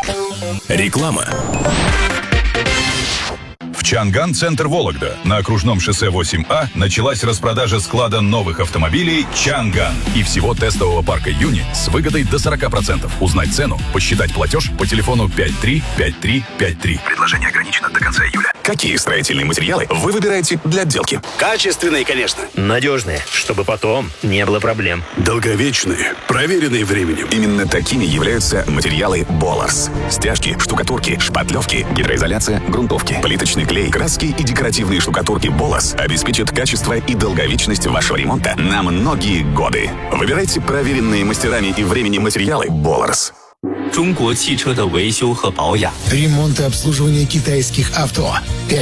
Реклама. В Чанган-центр Вологда на окружном шоссе 8А началась распродажа склада новых автомобилей «Чанган» и всего тестового парка «Юни» с выгодой до 40%. Узнать цену, посчитать платеж по телефону 535353. Предложение ограничено до конца июля. Какие строительные материалы вы выбираете для отделки? Качественные, конечно. Надежные, чтобы потом не было проблем. Долговечные, проверенные временем. Именно такими являются материалы Боларс. Стяжки, штукатурки, шпатлевки, гидроизоляция, грунтовки, плиточный клей, краски и декоративные штукатурки Боларс обеспечат качество и долговечность вашего ремонта на многие годы. Выбирайте проверенные мастерами и временем материалы Боларс. Ремонт и обслуживание китайских авто.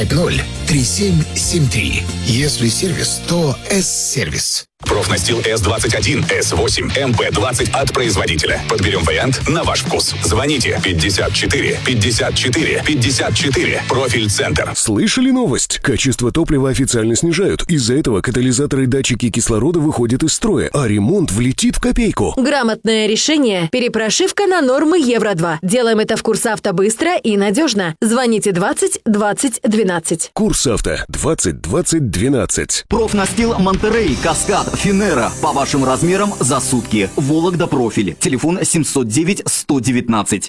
503773. Если сервис, то С-сервис. Профнастил С21, С8, МП20 от производителя. Подберем вариант на ваш вкус. Звоните 54 54 54. Профиль-центр. Слышали новость? Качество топлива официально снижают. Из-за этого катализаторы и датчики кислорода выходят из строя, а ремонт влетит в копейку. Грамотное решение. Перепрошивка на нормы Евро-2. Делаем это в Курсавто быстро и надежно. Звоните 20 20 12. Курсавто 20 20 12. Профнастил Монтерей, Каскад, Финера. По вашим размерам за сутки. Вологда профиль. Телефон 709-119.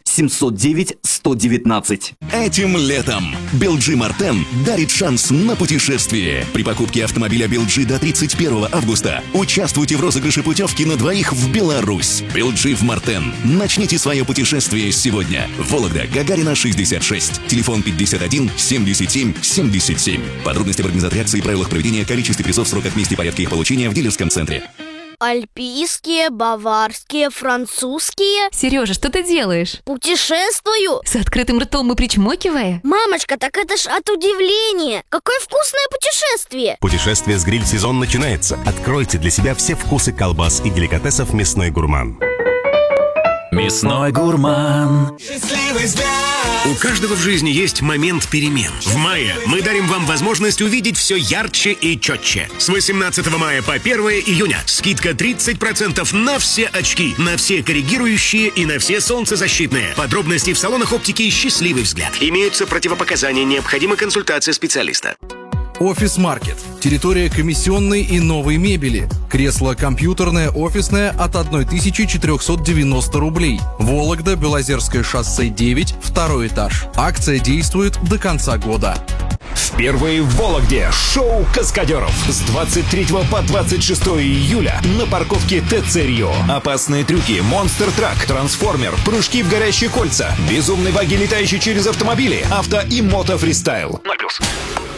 709-119. Этим летом Белджи Мартен дарит шанс на путешествие. При покупке автомобиля Белджи до 31 августа участвуйте в розыгрыше путевки на двоих в Беларусь. Белджи в Мартен. Начните свое путешествие сегодня. Вологда, Гагарина, 66. Телефон 51 77 77. Подробности в организации акции и правилах проведения, количестве призов, сроках, месте и порядке их получения в дилерском центре. Альпийские, баварские, французские. Сережа, что ты делаешь? Путешествую. С открытым ртом и причмокивая? Мамочка, так это ж от удивления. Какое вкусное путешествие. Путешествие с гриль-сезон начинается. Откройте для себя все вкусы колбас и деликатесов «Мясной гурман». Мясной гурман. У каждого в жизни есть момент перемен. В мае мы дарим вам возможность увидеть все ярче и четче. С 18 мая по 1 июня скидка 30% на все очки, на все коррегирующие и на все солнцезащитные. Подробности в салонах оптики «Счастливый взгляд». Имеются противопоказания, необходима консультация специалиста. Офис-маркет. Территория комиссионной и новой мебели. Кресло компьютерное, офисное от 1490 рублей. Вологда, Белозерское шоссе 9, второй этаж. Акция действует до конца года. Впервые в Вологде шоу каскадеров с 23 по 26 июля на парковке ТЦ Рио. Опасные трюки, монстр-трак, трансформер, прыжки в горящие кольца, безумные баги, летающие через автомобили, авто и мото-фристайл. 0+.